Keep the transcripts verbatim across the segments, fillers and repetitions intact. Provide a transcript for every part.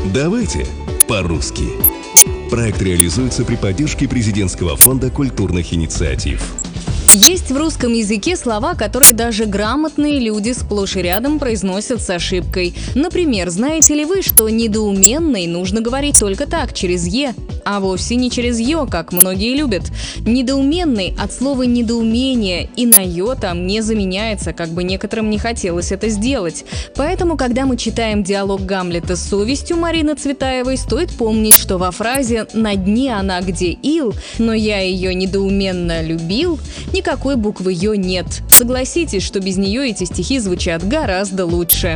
Давайте по-русски. Проект реализуется при поддержке Президентского фонда культурных инициатив. Есть в русском языке слова, которые даже грамотные люди сплошь и рядом произносят с ошибкой. Например, знаете ли вы, что недоуменный нужно говорить только так, через «е», а вовсе не через «ё», как многие любят. Недоуменный от слова «недоумение» и на «ё» там не заменяется, как бы некоторым не хотелось это сделать. Поэтому, когда мы читаем диалог Гамлета с совестью Марины Цветаевой, стоит помнить, что во фразе «на дне она где ил, но я ее недоуменно любил» никакой буквы «ё» нет. Согласитесь, что без нее эти стихи звучат гораздо лучше.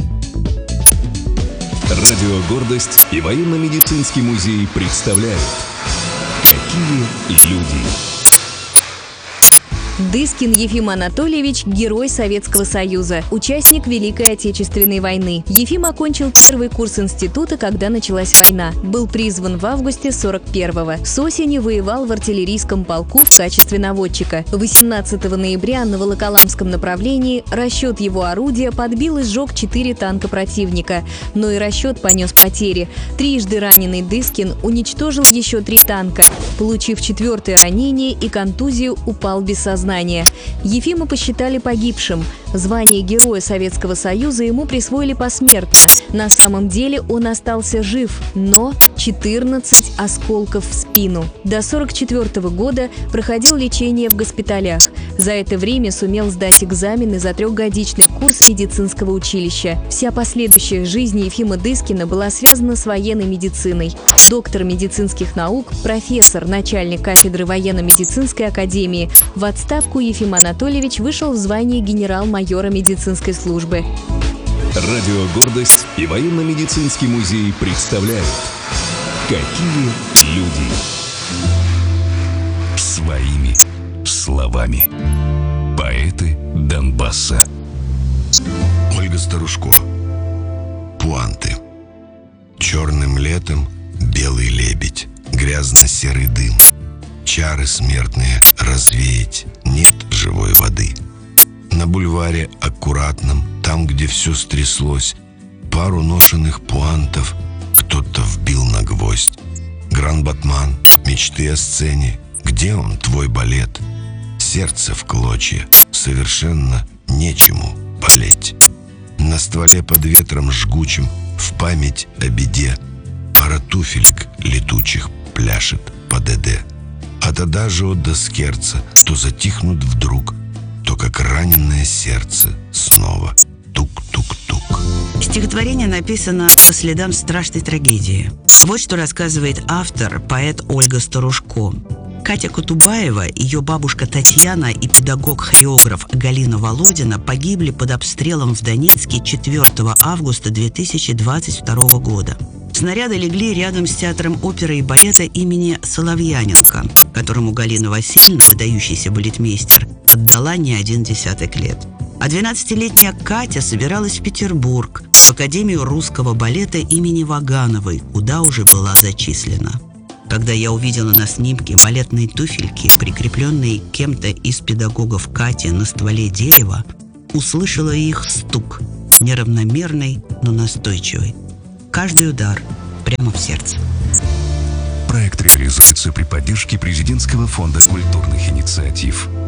Радио «Гордость» и военно-медицинский музей представляют «Какие люди». Дыскин Ефим Анатольевич – герой Советского Союза, участник Великой Отечественной войны. Ефим окончил первый курс института, когда началась война. Был призван в августе сорок первого. С осени воевал в артиллерийском полку в качестве наводчика. восемнадцатого ноября на Волоколамском направлении расчет его орудия подбил и сжег четыре танка противника. Но и расчет понес потери. Трижды раненый Дыскин уничтожил еще три танка. Получив четвертое ранение и контузию, упал без сознания. Ефима посчитали погибшим. Звание Героя Советского Союза ему присвоили посмертно. На самом деле он остался жив, но четырнадцать осколков в спину. До сорок четвёртого года проходил лечение в госпиталях. За это время сумел сдать экзамены за трехгодичный курс медицинского училища. Вся последующая жизнь Ефима Дыскина была связана с военной медициной. Доктор медицинских наук, профессор, начальник кафедры военно-медицинской академии. В отставку Ефим Анатольевич вышел в звании генерал-майора медицинской службы. Радио «Гордость» и военно-медицинский музей представляют «Какие люди». Своими словами. Поэты Донбасса. Ольга Старушко. Пуанты. Черным летом белый лебедь, грязно-серый дым. Чары смертные развеять, нет живой воды. На бульваре аккуратном, там, где все стряслось, пару ношенных пуантов кто-то вбил на гвоздь. Гран-батман, мечты о сцене, где он, твой балет? Сердце в клочья, совершенно нечему болеть. На стволе под ветром жгучим, в память о беде, пара туфелек летучих пляшет по ДД. От адажио до скерца то затихнут вдруг, то как раненое сердце снова тук-тук-тук. Стихотворение написано по следам страшной трагедии. Вот что рассказывает автор, поэт Ольга Старушко. Катя Кутубаева, ее бабушка Татьяна и педагог-хореограф Галина Володина погибли под обстрелом в Донецке четвёртого августа две тысячи двадцать второго года. Снаряды легли рядом с театром оперы и балета имени Соловьяненко, которому Галина Васильевна, выдающийся балетмейстер, отдала не один десяток лет. А двенадцатилетняя Катя собиралась в Петербург, в Академию русского балета имени Вагановой, куда уже была зачислена. Когда я увидела на снимке балетные туфельки, прикрепленные кем-то из педагогов Кати на стволе дерева, услышала их стук, неравномерный, но настойчивый. Каждый удар прямо в сердце. Проект реализуется при поддержке Президентского фонда культурных инициатив.